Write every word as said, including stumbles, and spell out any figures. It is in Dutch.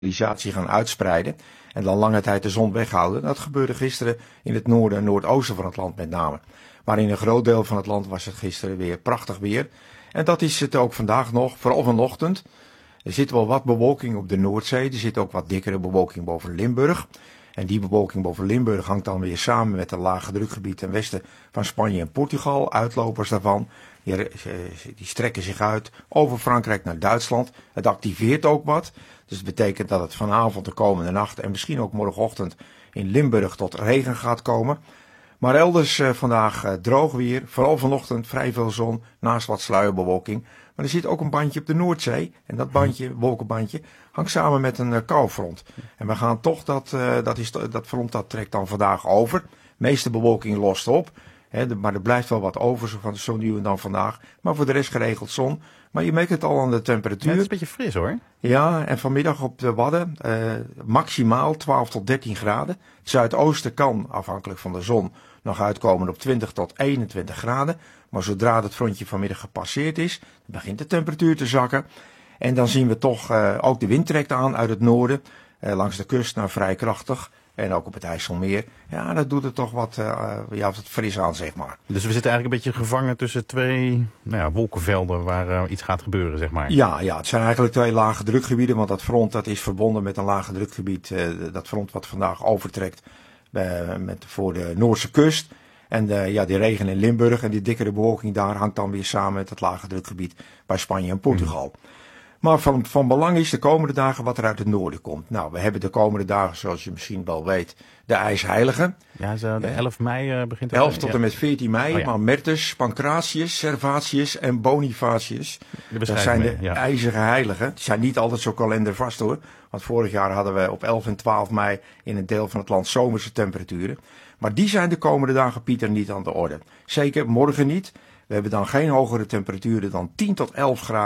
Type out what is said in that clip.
civilisatie gaan uitspreiden en dan lange tijd de zon weghouden. Dat gebeurde gisteren in het noorden en noordoosten van het land met name. Maar in een groot deel van het land was het gisteren weer prachtig weer. En dat is het ook vandaag nog, vooral vanochtend. Er zit wel wat bewolking op de Noordzee. Er zit ook wat dikkere bewolking boven Limburg. En die bewolking boven Limburg hangt dan weer samen met een lage drukgebied ten westen van Spanje en Portugal. Uitlopers daarvan, die, die strekken zich uit over Frankrijk naar Duitsland. Het activeert ook wat. Dus het betekent dat het vanavond, de komende nacht en misschien ook morgenochtend in Limburg tot regen gaat komen. Maar elders uh, vandaag uh, droog weer, vooral vanochtend vrij veel zon, naast wat sluierbewolking. Maar er zit ook een bandje op de Noordzee. En dat bandje, wolkenbandje, hangt samen met een uh, koufront. En we gaan toch, dat, uh, dat, is, dat front dat trekt dan vandaag over. De meeste bewolking lost op. Hè, de, maar er blijft wel wat over, zo van zo nu en dan vandaag. Maar voor de rest geregeld zon. Maar je merkt het al aan de temperatuur. Ja, het is een beetje fris hoor. Ja, en vanmiddag op de Wadden uh, maximaal twaalf tot dertien graden. Het zuidoosten kan, afhankelijk van de zon, nog uitkomen op twintig tot eenentwintig graden. Maar zodra het frontje vanmiddag gepasseerd is, begint de temperatuur te zakken. En dan zien we toch, uh, ook de wind trekt aan uit het noorden, uh, langs de kust naar vrij krachtig. En ook op het IJsselmeer. Ja, dat doet het toch wat, uh, ja, wat fris aan, zeg maar. Dus we zitten eigenlijk een beetje gevangen tussen twee nou ja, wolkenvelden waar uh, iets gaat gebeuren, zeg maar. Ja, ja, het zijn eigenlijk twee lage drukgebieden. Want dat front dat is verbonden met een lage drukgebied. Uh, dat front wat vandaag overtrekt uh, met, voor de Noordse kust. En uh, ja, die regen in Limburg en die dikkere bewolking daar hangt dan weer samen met het lage drukgebied bij Spanje en Portugal. Mm. Maar van, van belang is de komende dagen wat er uit het noorden komt. Nou, we hebben de komende dagen, zoals je misschien wel weet, de IJsheilige. Ja, zo de elf mei uh, begint het. elf tot en met veertien mei, oh, ja. maar Martus, Pancratius, Servatius en Bonifatius. Dat zijn de ja. ijzige heiligen. Die zijn niet altijd zo kalendervast hoor. Want vorig jaar hadden we op elf en twaalf mei in een deel van het land zomerse temperaturen. Maar die zijn de komende dagen, Pieter, niet aan de orde. Zeker morgen niet. We hebben dan geen hogere temperaturen dan tien tot elf graden.